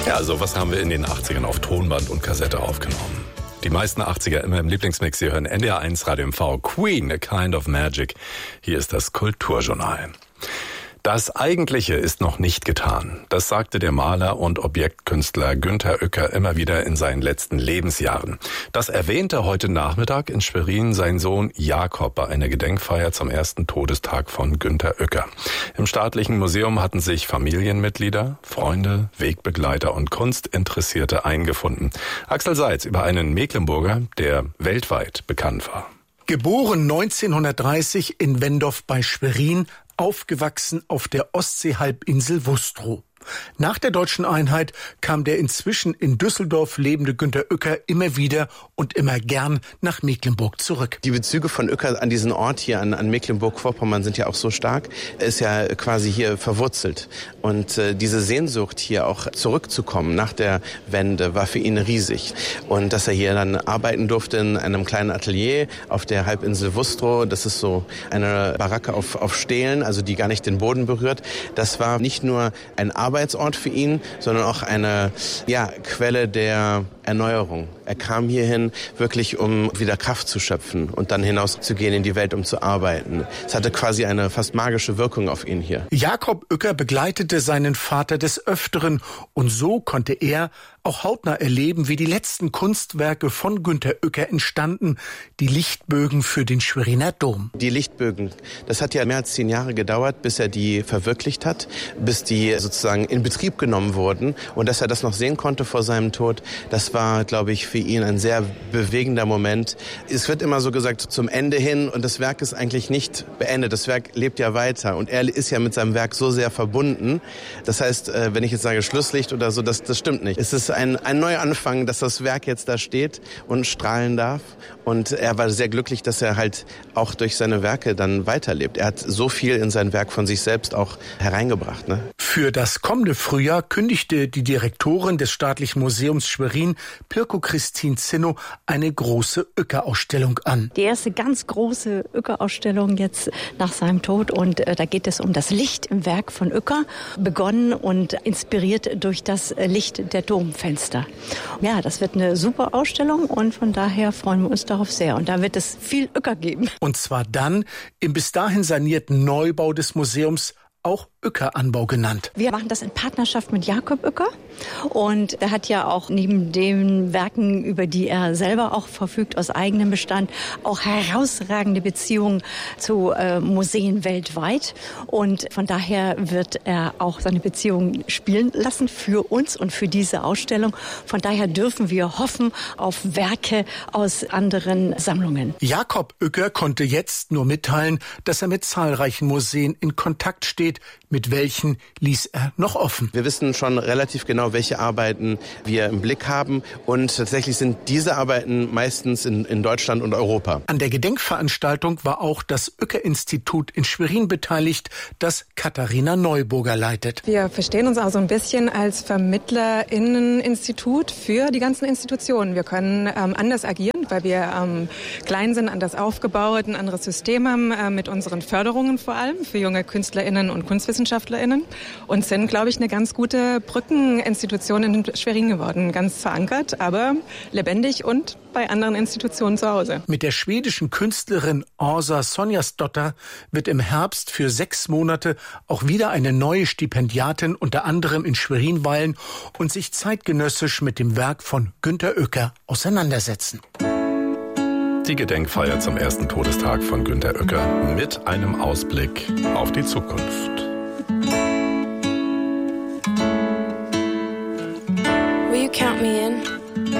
Ja, sowas haben wir in den 80ern auf Tonband und Kassette aufgenommen. Die meisten 80er immer im Lieblingsmix. Sie hören NDR 1 Radio MV. Queen, A Kind of Magic. Hier ist das Kulturjournal. Das Eigentliche ist noch nicht getan. Das sagte der Maler und Objektkünstler Günter Uecker immer wieder in seinen letzten Lebensjahren. Das erwähnte heute Nachmittag in Schwerin sein Sohn Jakob bei einer Gedenkfeier zum ersten Todestag von Günter Uecker. Im Staatlichen Museum hatten sich Familienmitglieder, Freunde, Wegbegleiter und Kunstinteressierte eingefunden. Axel Seitz über einen Mecklenburger, der weltweit bekannt war. Geboren 1930 in Wendorf bei Schwerin, aufgewachsen auf der Ostseehalbinsel Wustrow. Nach der deutschen Einheit kam der inzwischen in Düsseldorf lebende Günter Uecker immer wieder und immer gern nach Mecklenburg zurück. Die Bezüge von Uecker an diesen Ort hier, an Mecklenburg-Vorpommern sind ja auch so stark. Er ist ja quasi hier verwurzelt. Und diese Sehnsucht hier auch zurückzukommen nach der Wende war für ihn riesig. Und dass er hier dann arbeiten durfte in einem kleinen Atelier auf der Halbinsel Wustrow, das ist so eine Baracke auf Stelen, also die gar nicht den Boden berührt, das war nicht nur ein Arbeitsort für ihn, sondern auch eine Quelle der Erneuerung. Er kam hierhin wirklich, um wieder Kraft zu schöpfen und dann hinauszugehen in die Welt, um zu arbeiten. Es hatte quasi eine fast magische Wirkung auf ihn hier. Jakob Uecker begleitete seinen Vater des Öfteren und so konnte er auch hautnah erleben, wie die letzten Kunstwerke von Günter Uecker entstanden, die Lichtbögen für den Schweriner Dom. Die Lichtbögen, das hat ja mehr als 10 Jahre gedauert, bis er die verwirklicht hat, bis die sozusagen in Betrieb genommen wurden und dass er das noch sehen konnte vor seinem Tod, das war, glaube ich, für ihn ein sehr bewegender Moment. Es wird immer so gesagt, zum Ende hin und das Werk ist eigentlich nicht beendet, das Werk lebt ja weiter und er ist ja mit seinem Werk so sehr verbunden. Das heißt, wenn ich jetzt sage Schlusslicht oder so, das stimmt nicht. Es ist ein neuer Anfang, dass das Werk jetzt da steht und strahlen darf. Und er war sehr glücklich, dass er halt auch durch seine Werke dann weiterlebt. Er hat so viel in sein Werk von sich selbst auch hereingebracht. Ne? Für das kommende Frühjahr kündigte die Direktorin des Staatlichen Museums Schwerin, Pirko-Christine Zinno, eine große Uecker-Ausstellung an. Die erste ganz große Uecker-Ausstellung jetzt nach seinem Tod. Und da geht es um das Licht im Werk von Uecker, begonnen und inspiriert durch das Licht der Domfenster. Ja, das wird eine super Ausstellung und von daher freuen wir uns darauf sehr. Und da wird es viel Uecker geben. Und zwar dann im bis dahin sanierten Neubau des Museums, auch Uecker-Anbau genannt. Wir machen das in Partnerschaft mit Jakob Uecker und er hat ja auch neben den Werken, über die er selber auch verfügt aus eigenem Bestand, auch herausragende Beziehungen zu Museen weltweit und von daher wird er auch seine Beziehungen spielen lassen für uns und für diese Ausstellung. Von daher dürfen wir hoffen auf Werke aus anderen Sammlungen. Jakob Uecker konnte jetzt nur mitteilen, dass er mit zahlreichen Museen in Kontakt steht. Mit welchen ließ er noch offen? Wir wissen schon relativ genau, welche Arbeiten wir im Blick haben. Und tatsächlich sind diese Arbeiten meistens in Deutschland und Europa. An der Gedenkveranstaltung war auch das Uecker-Institut in Schwerin beteiligt, das Katharina Neuburger leitet. Wir verstehen uns auch so ein bisschen als VermittlerInnen-Institut für die ganzen Institutionen. Wir können anders agieren, weil wir klein sind, anders aufgebaut, ein anderes System haben, mit unseren Förderungen vor allem für junge KünstlerInnen und KunstwissenschaftlerInnen und sind, glaube ich, eine ganz gute Brückeninstitution in Schwerin geworden. Ganz verankert, aber lebendig und bei anderen Institutionen zu Hause. Mit der schwedischen Künstlerin Åsa Sonjasdotter wird im Herbst für 6 Monate auch wieder eine neue Stipendiatin unter anderem in Schwerin weilen und sich zeitgenössisch mit dem Werk von Günter Uecker auseinandersetzen. Die Gedenkfeier zum ersten Todestag von Günter Uecker mit einem Ausblick auf die Zukunft. Will you count me